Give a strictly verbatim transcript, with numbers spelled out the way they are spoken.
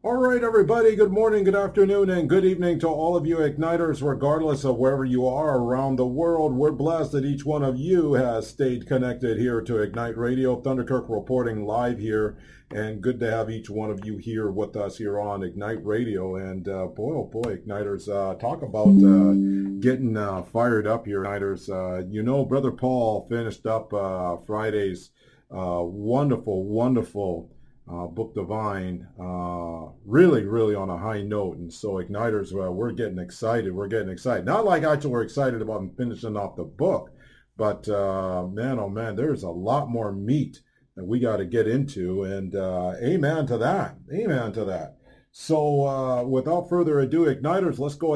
All right, everybody, good morning, good afternoon, and good evening to all of you Igniters, regardless of wherever you are around the world. We're blessed that each one of you has stayed connected here to Ignite Radio. Thunderkirk reporting live here, and good to have each one of you here with us here on Ignite Radio. And uh, boy, oh boy, Igniters, uh, talk about uh, getting uh, fired up here, Igniters. Uh, you know, Brother Paul finished up uh, Friday's uh, wonderful, wonderful Uh, Book Divine, uh, really, really on a high note. And so Igniters, uh, we're getting excited. We're getting excited. Not like actually we're excited about finishing off the book, but uh, man, oh man, there's a lot more meat that we got to get into. And uh, amen to that. Amen to that. So uh, without further ado, Igniters, let's go